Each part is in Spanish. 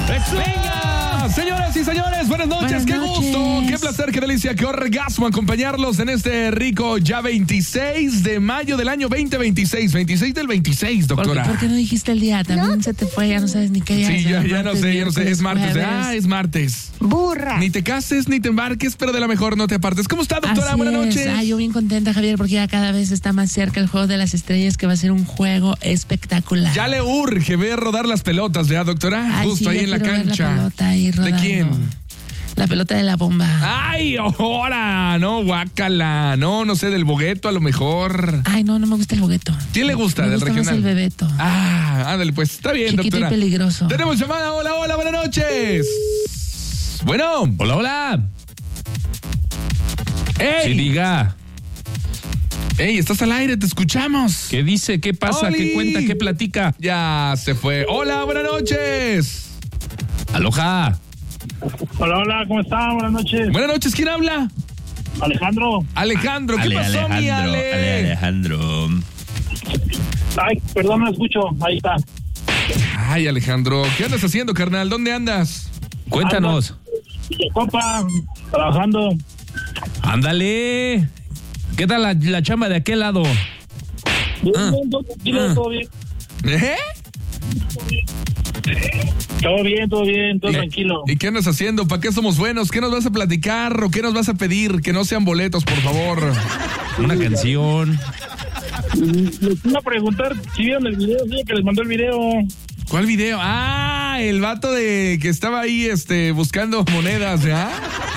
Venga, señoras y señores, buenas noches. Qué gusto, qué placer, qué delicia, qué orgasmo acompañarlos en este rico ya 26 de mayo del año 2026. 26 del 26, doctora. ¿Por qué no dijiste el día? También se te fue, ya no sabes ni qué día. Sí, ya no sé. Es martes. Es martes. Burra. Ni te cases, ni te embarques, pero de la mejor no te apartes. ¿Cómo está, doctora? Así Buenas es. noches. Yo bien contenta, Javier, porque ya cada vez está más cerca el Juego de las Estrellas, que va a ser un juego espectacular. Ya le urge ver rodar las pelotas, ¿verdad, doctora? Ay, Justo sí, ahí en la quiero ver cancha. La pelota ahí rodando. ¿De quién? La pelota de la bomba. Ay, ahora, no, guácala. No sé, del Bogueto a lo mejor. Ay, no me gusta el Bogueto. ¿Quién le gusta me del gusta regional? Más el Bebeto. Ah, ándale, pues está bien, chiquito doctora. Y peligroso. Tenemos llamada. Hola, buenas noches. Bueno. Hola. ¡Ey! Sí, diga. ¡Ey, estás al aire! ¡Te escuchamos! ¿Qué dice? ¿Qué pasa? ¡Oli! ¿Qué cuenta? ¿Qué platica? Ya se fue. Hola, buenas noches. Aloha. Hola, ¿cómo están? Buenas noches. Buenas noches, ¿quién habla? Alejandro. ¿Qué pasó, mi Ale? Alejandro. Ay, perdón, no escucho. Ahí está. Ay, Alejandro, ¿qué andas haciendo, carnal? ¿Dónde andas? Cuéntanos. Copa, trabajando. Ándale. ¿Qué tal la chamba de aquel lado? Bien, todo bien. ¿Eh? Todo bien, todo tranquilo. ¿Y qué andas haciendo? ¿Para qué somos buenos? ¿Qué nos vas a platicar o qué nos vas a pedir? Que no sean boletos, por favor. Una canción. Les iba a preguntar si vieron el video, sí, que les mandó el video. ¿Cuál video? Ah, el vato de que estaba ahí buscando monedas, ¿ya?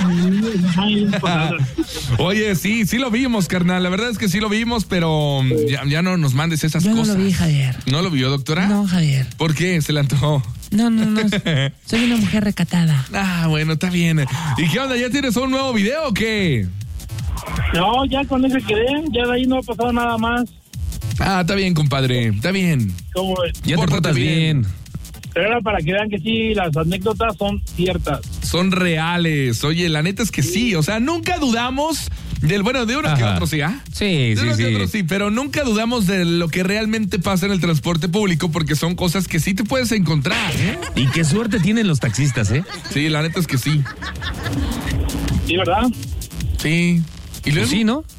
Oye, sí lo vimos, carnal. La verdad es que sí lo vimos, pero ya no nos mandes esas Yo cosas. no lo vi, Javier. ¿No lo vio, doctora? No, Javier. ¿Por qué? ¿Se le antojó? No. Soy una mujer recatada. Ah, bueno, está bien. ¿Y qué onda? ¿Ya tienes un nuevo video o qué? No, ya con ese quedé. Ya de ahí no ha pasado nada más. Ah, está bien, compadre. Está bien. ¿Cómo ves? Ya te Pórtate portas bien. Pero era para que vean que sí, las anécdotas son ciertas. Son reales. Oye, la neta es que sí. O sea, nunca dudamos de uno que otro sí, ¿ah? Sí, De uno que otro sí. sí, pero nunca dudamos de lo que realmente pasa en el transporte público porque son cosas que sí te puedes encontrar, ¿eh? Y qué suerte tienen los taxistas, ¿eh? Sí, la neta es que sí. ¿Sí, verdad? Sí. ¿Y luego? Pues sí, ¿no?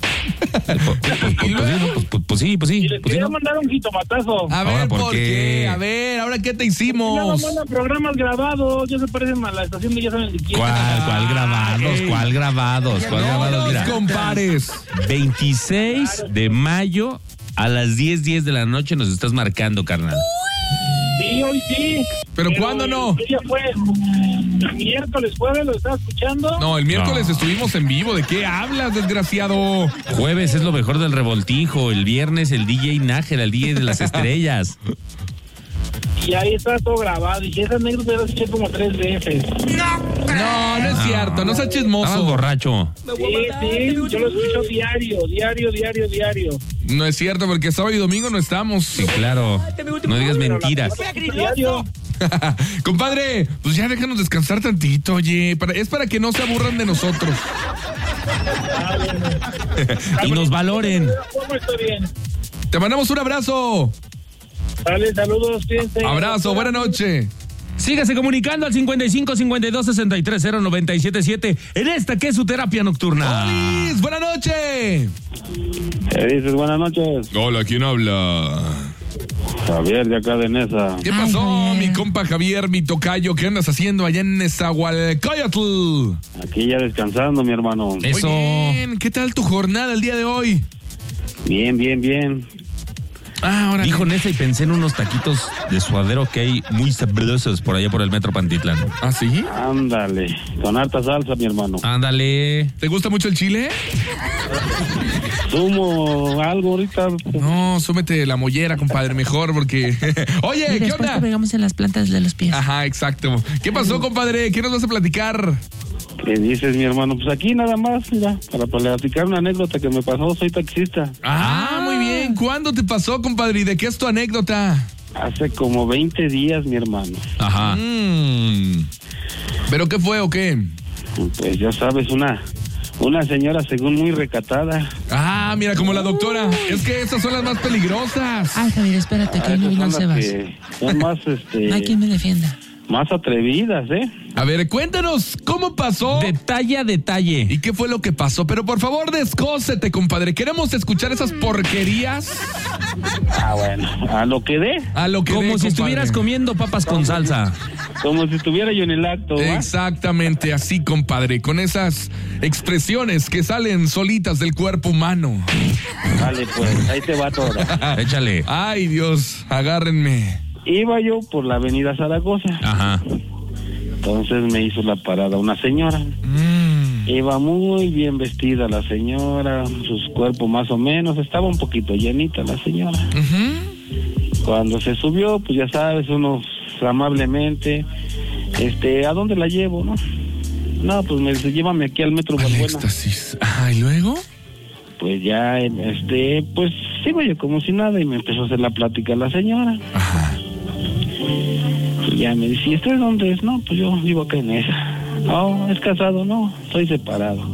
Pues sí, Y les quería ¿no? mandar un jitomatazo. A ver, Ahora, ¿por ¿por qué? qué? A ver, ¿ahora qué te Ya no hicimos? mandan programas grabados, ya se parecen a la estación de Ya saben de quién. ¿Cuál grabados? No nos Mira, compares. 26 de mayo a las 10:10 de la noche nos estás marcando, carnal. Sí, hoy sí. ¿Pero cuándo no? ¿Qué día fue? El miércoles, jueves, ¿lo estaba escuchando? No, el miércoles No. estuvimos en vivo. ¿De qué hablas, desgraciado? Jueves es lo mejor del revoltijo, el viernes el DJ Nájera, el DJ de las estrellas. Y ahí está todo grabado. Y esa anécdota la escuché como 3 veces. No es cierto. No seas Estabas chismoso. borracho. Sí, yo lo escucho diario. No es cierto porque sábado y domingo no estamos. Sí, claro. No digas mentiras. Diario. Compadre, pues ya déjanos descansar tantito, oye. Es para que no se aburran de nosotros. Y nos valoren. ¿Cómo está bien? Te mandamos un abrazo. Dale, saludos, fíjense. Abrazo, buena noche. Sígase comunicando al 55 52 63 0977 en esta que es su terapia nocturna. ¡Olis! ¡Buena noche! ¿Qué dices? Buenas noches. Hola, ¿quién habla? Javier, de acá de Nesa. ¿Qué Ay, pasó, Javier. mi compa Javier, mi tocayo? ¿Qué andas haciendo allá en Nezahualcóyotl? Aquí ya descansando, mi hermano. Eso. Muy bien. ¿Qué tal tu jornada el día de hoy? Bien. Ah, ahora Dijo Nesa y pensé en unos taquitos de suadero que hay muy sabrosos por allá por el Metro Pantitlán. ¿Ah, sí? Ándale, con harta salsa, mi hermano. Ándale. ¿Te gusta mucho el chile? Sumo algo ahorita. No, súmete la mollera, compadre, mejor porque... Oye, Y ¿qué después onda? te pegamos en las plantas de los pies. Ajá, exacto. ¿Qué pasó, compadre? ¿Qué nos vas a platicar? ¿Qué dices, mi hermano? Pues aquí nada más, mira, para platicar una anécdota que me pasó. Soy taxista. Ah, muy bien. ¿Cuándo te pasó, compadre? ¿Y de qué es tu anécdota? Hace como 20 días, mi hermano. Ajá. ¿Pero qué fue o qué? Pues ya sabes, una señora según muy recatada. Ah, mira, como la doctora. Es que esas son las más peligrosas. Ay, Javier, espérate, que hoy no vino el Esas son las Sebas. que son más, No hay quien me defienda. más atrevidas, ¿eh? A ver, cuéntanos cómo pasó. Detalle a detalle. ¿Y qué fue lo que pasó? Pero por favor, descósete, compadre. Queremos escuchar esas porquerías. Bueno, a lo que dé. A lo que Como dé, si compadre. estuvieras comiendo papas con salsa. Como si estuviera yo en el acto, ¿va? Exactamente así, compadre. Con esas expresiones que salen solitas del cuerpo humano. Vale, pues, ahí te va todo. Échale. Ay, Dios, agárrenme. Iba yo por la avenida Zaragoza. Ajá. Entonces me hizo la parada una señora. Iba muy bien vestida la señora, sus cuerpos más o menos, estaba un poquito llenita la señora. Cuando se subió, pues ya sabes, uno amablemente, ¿a dónde la llevo, no? No, pues me dice, llévame aquí al Metro Al Balbuena. éxtasis. ¿Y luego? Pues ya, pues sigo yo como si nada y me empezó a hacer la plática la señora. Ajá. Y ya me dice, ¿y usted dónde es? No, pues yo vivo acá en esa. No, ¿es casado? No, soy separado.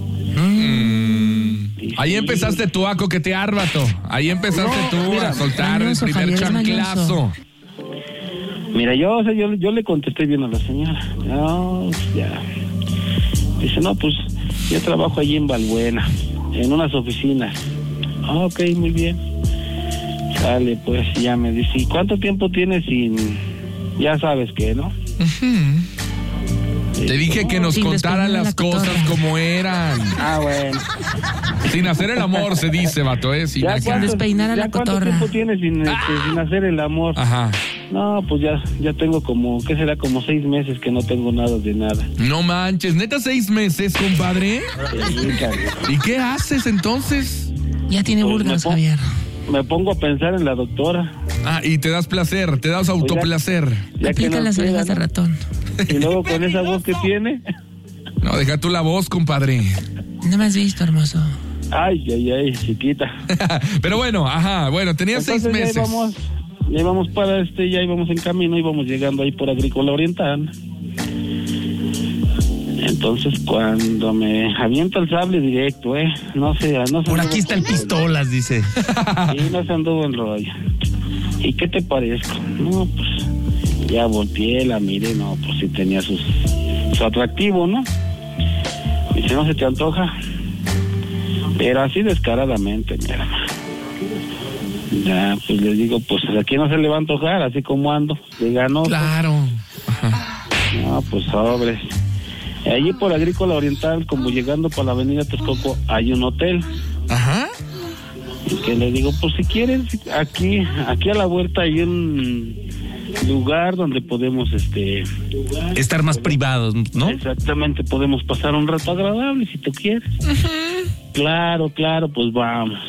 Y Ahí sí, empezaste tú a coquetear, vato. Ahí empezaste tú a soltar mañoso, el primer Javier, es chanclazo. Mira, yo le contesté bien a la señora. No, ya. Dice, no, pues yo trabajo allí en Balbuena, en unas oficinas. Ok, muy bien. Sale, pues ya me dice, ¿y cuánto tiempo tienes sin...? Ya sabes qué, ¿no? Te dije que nos Sin contaran despeinar las la cosas cotorra. como eran. Bueno. Sin hacer el amor, se dice, vato, ¿eh? Sin hacer- despeinar a la ¿cuánto cotorra. tiempo tienes sin hacer el amor? Ajá. No, pues ya tengo como, ¿qué será? Como 6 meses que no tengo nada de nada. No manches, neta 6 meses, compadre. Sí, cabrón. ¿Y qué haces entonces? Ya tiene Pues burgas, me pon- Javier. Me pongo a pensar en la doctora. Y te das placer, te das autoplacer. Ya que Aplica nos las queda, orejas de ¿no? ratón. Y luego con esa voz que tiene. No, deja tú la voz, compadre. No me has visto, hermoso. Ay, chiquita. Pero bueno, tenías 6 Entonces meses. ya íbamos para ya íbamos en camino, íbamos llegando ahí por Agrícola Oriental. Entonces cuando me avienta el sable directo, no sé. Por aquí está el pistolas, dice. Sí, no se anduvo en rollo. ¿Y qué te parezco? No, pues ya volteé, la miré, no, pues sí tenía su atractivo, ¿no? Dice, ¿no se te antoja? Pero así descaradamente, mi hermano. Ya, pues les digo, pues aquí no se le va a antojar, así como ando, de ganoso. Claro. No, pues sobres. Allí por Agrícola Oriental, como llegando por la avenida Texcoco, hay un hotel. Ajá. Y que le digo, pues si quieres, aquí a la vuelta hay un lugar donde podemos, Estar más privados, ¿no? exactamente, podemos pasar un rato agradable si tú quieres. Claro, pues vamos.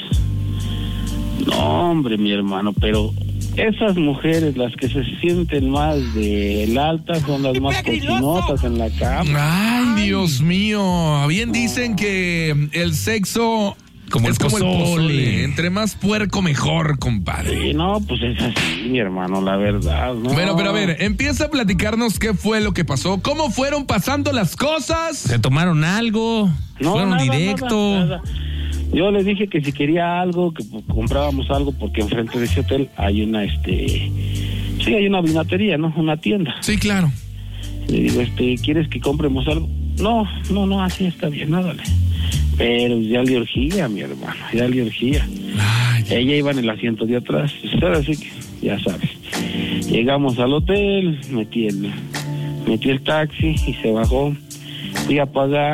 No, hombre, mi hermano, pero esas mujeres, las que se sienten más del alta, son las más cochinotas en la cama. Ay, Dios mío. Bien dicen que el sexo Como es el como el pozole. pozole. Entre más puerco, mejor, compadre. Sí, no, pues es así, mi hermano, la verdad, ¿no? Bueno, pero a ver, empieza a platicarnos qué fue lo que pasó, cómo fueron pasando las cosas. ¿Se tomaron algo? No, ¿Fueron nada, directo? nada. Yo les dije que si quería algo, que comprábamos algo, porque enfrente de ese hotel hay una, sí, hay una vinatería, ¿no? Una tienda. Sí, claro. Le digo, ¿quieres que compremos algo? No, así está bien, nada. Pero ya le urgía, mi hermano, ya le urgía. Ay, Ella iba en el asiento de atrás, pues ahora sí que, ya sabes. Llegamos al hotel, metí el taxi y se bajó. Fui a pagar.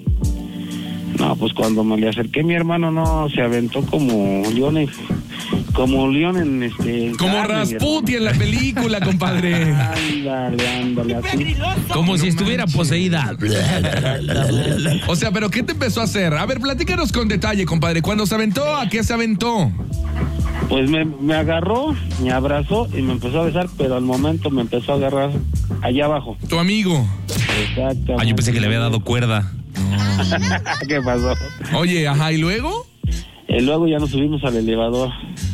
No, pues cuando me le acerqué, mi hermano, no, se aventó como león en Como Rasputin en la película, compadre. Ándale, así. Como si estuviera poseída. O sea, ¿pero qué te empezó a hacer? A ver, platícanos con detalle, compadre. ¿Cuándo se aventó? ¿A qué se aventó? Pues me agarró, me abrazó y me empezó a besar, pero al momento me empezó a agarrar allá abajo. Tu amigo. Exactamente. Yo pensé que le había dado cuerda. ¿Qué pasó? Oye, ajá, ¿y luego? Y luego ya nos subimos al elevador.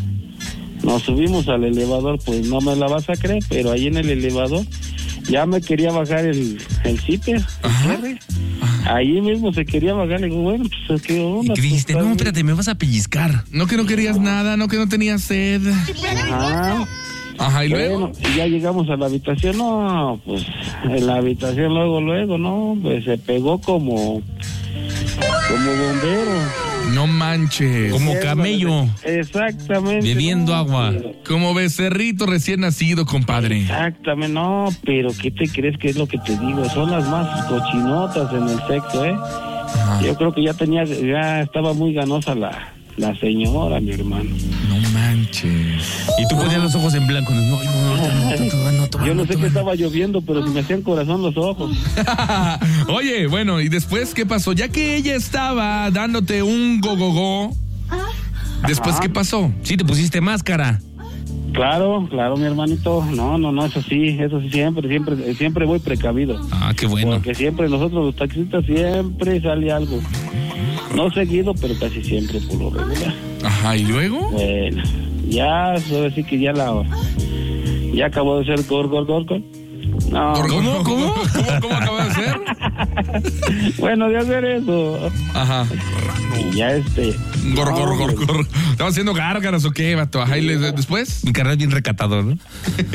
Pues no me la vas a creer, pero ahí en el elevador ya me quería bajar el zipper, el cierre. Ahí mismo se quería bajar. Le digo, bueno, pues ¿qué onda? ¿Y qué dijiste? Pues, No, espérate, me vas a pellizcar. No que no querías nada, no que no tenías sed. Ajá. Ajá, ¿y luego? Bueno, y ya llegamos a la habitación, no, pues en la habitación luego, no, pues se pegó como bombero. No manches. Como camello. Exactamente. Bebiendo no, agua. Como becerrito recién nacido, compadre. Exactamente, no, pero ¿qué te crees que es lo que te digo? Son las más cochinotas en el sexo, ¿eh? Ajá. Yo creo que ya estaba muy ganosa la señora, mi hermano. No manches. Y tú ponías los ojos en blanco. No. Yo no sé qué estaba lloviendo, pero se me hacían corazón los ojos. Oye, bueno, ¿y después qué pasó? Ya que ella estaba dándote un go, ¿después qué pasó? Sí, te pusiste máscara. Claro, mi hermanito. No, eso sí, siempre voy precavido. Ah, qué bueno. Porque siempre nosotros los taxistas siempre sale algo. No seguido, pero casi siempre por lo regular. Ajá, ¿y luego? Bueno, ya, ahora sí que ya acabó de ser gor. No. ¿Cómo acabó de ser? Bueno, de hacer eso. Ajá. Y ya Gor. ¿Estaba haciendo gárgaras o qué, vato? Ajá, ¿y después? Mi carnal bien recatado, ¿no?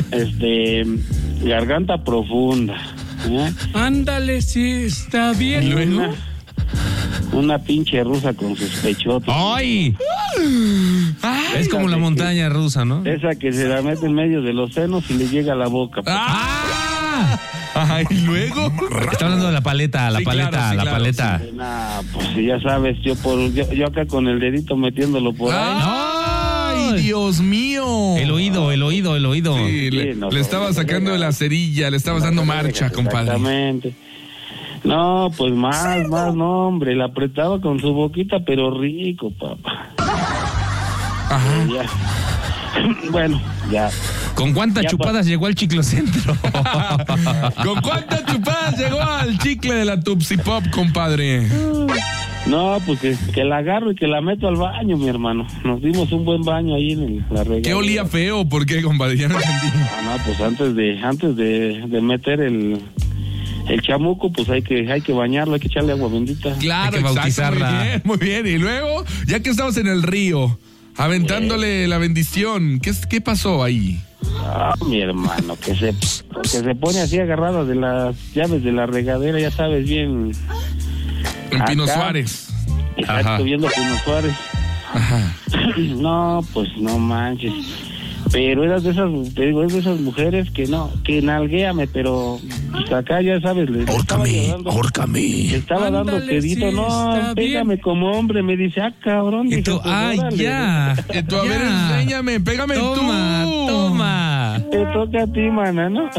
Garganta profunda. ¿Eh? Ándale, sí, está ¿Y bien. luego? Una pinche rusa con sus pechotes. ¡Ay! Es como la montaña rusa, ¿no? Esa que se la mete en medio de los senos y le llega a la boca. ¡Ah! Ajá, ¿y luego? Está hablando de la paleta, Sí, claro, paleta. Nah, pues ya sabes, yo acá con el dedito metiéndolo por ahí. ¡Ay, Dios mío! El oído. Sí, le estaba sacando de la cerilla, le estabas dando marcha, compadre. Exactamente. No, pues más, no, hombre, la apretaba con su boquita, pero rico, papá. Ajá. Ya. Bueno, ya. ¿Con cuántas Ya, chupadas llegó al chiclocentro? ¿Con cuántas chupadas llegó al chicle de la Tupsi Pop, compadre? No, pues que la agarro y que la meto al baño, mi hermano. Nos dimos un buen baño ahí en la regadera. ¿Qué olía feo? ¿Por qué, compadre? Ya no entendí. No, pues antes de meter el chamuco, pues hay que bañarlo, hay que echarle agua bendita. Claro, Hay que exacto, bautizarla. muy bien. Y luego, ya que estabas en el río, aventándole la bendición, ¿qué pasó ahí? Ah, mi hermano, que se pone así agarrado de las llaves de la regadera, ya sabes bien. En Pino Acá. Suárez. Exacto, Ajá. viendo Pino Suárez. Ajá. No, pues no manches. Pero eras de esas mujeres que nalguéame, pero pues acá ya sabes, le estaba dando Ándale, pedito, sí, no, está pégame bien. como hombre, me dice, cabrón. Y dije, tú, pues, ¡ay, órale. ya! Y tú, a ver, enséñame, pégame Toma. Te toca a ti, mana, ¿no?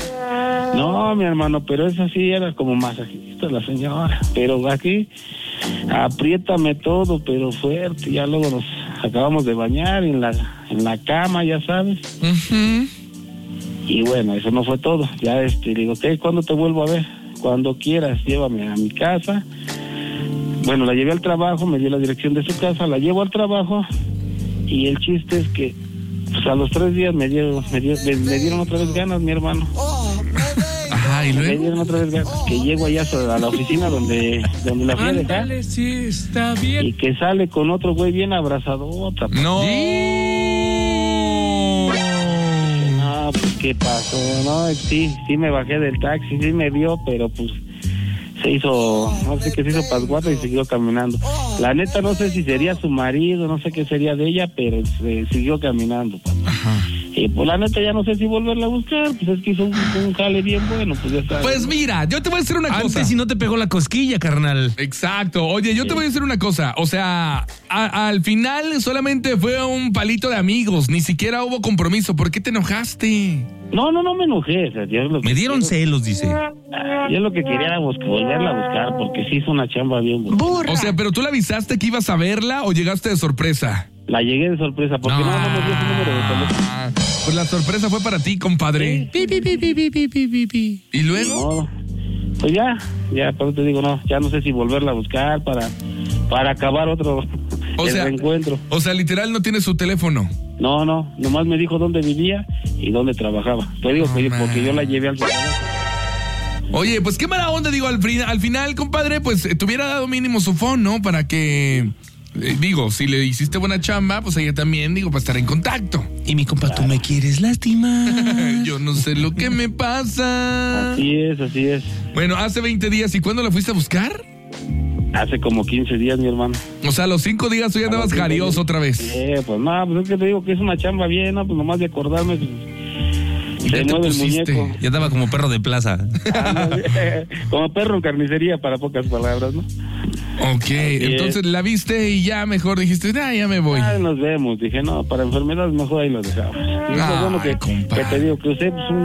No, mi hermano, pero esa sí era como masajista la señora. Pero aquí, apriétame todo, pero fuerte. Ya luego nos acabamos de bañar en la cama, ya sabes. Ujú. Y bueno, eso no fue todo. Ya le digo, ¿cuándo te vuelvo a ver? Cuando quieras, llévame a mi casa. Bueno, la llevé al trabajo, me dio la dirección de su casa, la llevo al trabajo. Y el chiste es que pues a los 3 días me dieron otra vez ganas, mi hermano. Ajá, ¿y Me luego? dieron otra vez ganas. Que llego allá a la oficina donde la fui a dejar. Ándale, sí, está bien. Y que sale con otro güey bien abrazadota. No. No, pues qué pasó, ¿no? Sí me bajé del taxi, sí me vio, pero pues no sé qué se hizo pasguata y siguió caminando. La neta no sé si sería su marido, no sé qué sería de ella, pero siguió caminando, papá. Ajá. Y pues la neta ya no sé si volverla a buscar, pues es que hizo un jale bien bueno, pues ya está. Pues mira, yo te voy a decir una cosa. Antes si no te pegó la cosquilla, carnal. Exacto. Oye, yo te voy a decir una cosa. O sea, al final solamente fue un palito de amigos. Ni siquiera hubo compromiso. ¿Por qué te enojaste? No me enojé. O sea, Me dieron celos, dice. Yo lo que quería era volverla a buscar, porque sí hizo una chamba bien buena. O sea, ¿pero tú le avisaste que ibas a verla o llegaste de sorpresa? La llegué de sorpresa, porque no me dio su número de teléfono. Pues la sorpresa fue para ti, compadre. Pi, pi, pi, pi, pi, pi, pi, pi. ¿Y luego? No, pues ya, pero te digo, ya no sé si volverla a buscar para acabar otro reencuentro. O sea, literal no tiene su teléfono. No, nomás me dijo dónde vivía y dónde trabajaba. Te digo porque yo la llevé al trabajo. Oye, pues qué mala onda, digo, al final, compadre, pues te hubiera dado mínimo su phone, ¿no? Para que Digo, si le hiciste buena chamba, pues ella también, digo, para estar en contacto. Y mi compa, tú me quieres lastimar. Yo no sé lo que me pasa. Así es. Bueno, hace 20 días, ¿y cuándo la fuiste a buscar? Hace como 15 días, mi hermano. O sea, a los 5 días tú ya andabas jarioso otra vez. Pues no, pues es que te digo que es una chamba bien, ¿no? Pues nomás de acordarme, pues, Ya se te mueve pusiste. el muñeco. Ya andaba como perro de plaza. Como perro en carnicería, para pocas palabras, ¿no? Ok, entonces la viste y ya mejor dijiste, ya me voy. Nos vemos. Dije, no, para enfermedades mejor ahí lo dejamos. Y es lo bueno que te digo, que usé pues,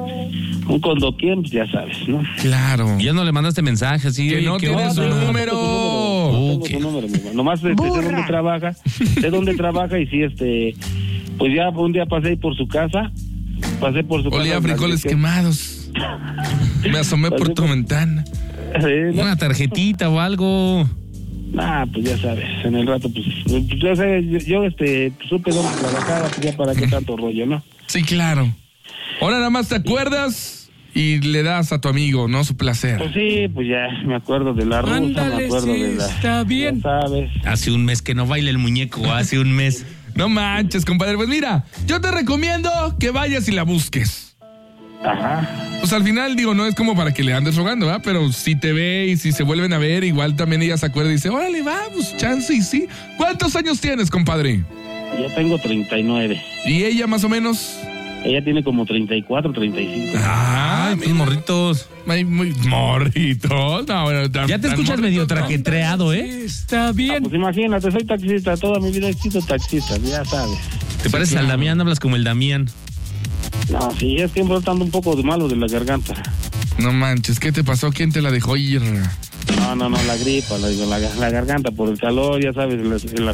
un condoquien, pues ya sabes, ¿no? Claro. Y ya no le mandaste mensaje así. Que oye, no ¿qué tienes onda? su número. Tengo su número, mi hermano. Nomás sé dónde trabaja. Sé dónde trabaja y sí, pues ya un día pasé por su casa. Pasé por su Olía a casa. frijoles quemados. Me asomé por tu ventana. Sí, ¿no? Una tarjetita o algo. Pues ya sabes, en el rato, pues yo sé, yo supe dónde trabajaba, pues ya para qué tanto rollo, ¿no? Sí, claro. Ahora nada más te acuerdas y le das a tu amigo, ¿no? Su placer. Pues sí, pues ya me acuerdo de la rusa, me Ándale, acuerdo sí, de la... está bien. Ya sabes. Hace un mes que no baila el muñeco, hace un mes. No manches, compadre. Pues mira, yo te recomiendo que vayas y la busques. Ajá. Pues al final, digo, no es como para que le andes rogando, ¿verdad? Pero si te ve y si se vuelven a ver, igual también ella se acuerda y dice, órale, vamos, chance y sí. ¿Cuántos años tienes, compadre? Yo tengo 39. ¿Y ella más o menos? Ella tiene como 34, 35. Ah, tus morritos. Ay, muy morritos. No, bueno, Ya te escuchas medio traquetreado, ¿eh? Sí, está bien. Pues imagínate, soy taxista, toda mi vida he sido taxista, ya sabes. Te pareces al Damián, hablas como el Damián. No, sí, es que estando un poco de malo de la garganta. No manches, ¿qué te pasó? ¿Quién te la dejó ir? No, la gripa, la garganta por el calor, ya sabes,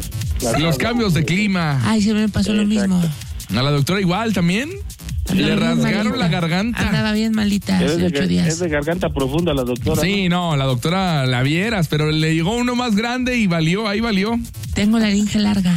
Los cambios de clima. Ay, se me pasó lo mismo. ¿A la doctora igual también? Le rasgaron la garganta. Andaba bien malita hace 8 días. Es de garganta profunda la doctora. Sí, no, la doctora la vieras, pero le llegó uno más grande y ahí valió. Tengo la laringe larga.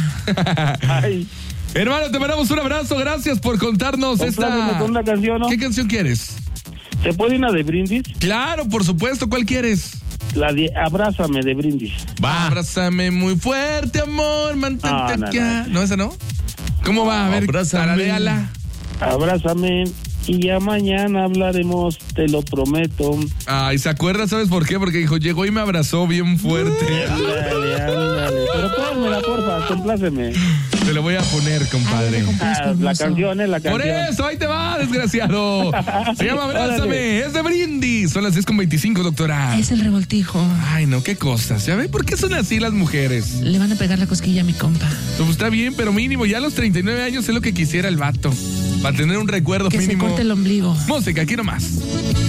Ay, Hermano, te mandamos un abrazo, gracias por contarnos compláceme con una canción, ¿no? ¿Qué canción quieres? ¿Se puede una de Brindis? Claro, por supuesto, ¿cuál quieres? La de Abrázame de Brindis. Va. Abrázame muy fuerte, amor, mantente No, acá. ¿No, esa no? ¿Cómo va? A ver, Abrázame. tararéala. Abrázame y ya mañana hablaremos, te lo prometo. Ay, ¿se acuerda? ¿Sabes por qué? Porque dijo, llegó y me abrazó bien fuerte. Ándale. Pero pónmela, porfa, compláceme. Te lo voy a poner, compadre. La canción, la canción. Por eso, ahí te va, desgraciado. Se llama Abrázame, es de Brindis. Son las 10:25, doctora. Es el revoltijo. Ay, no, qué cosas. ¿Ya ven por qué son así las mujeres? Le van a pegar la cosquilla a mi compa. Pues está bien, pero mínimo, ya a los 39 años es lo que quisiera el vato. Para tener un recuerdo Que se mínimo. corte el ombligo. Música, aquí nomás.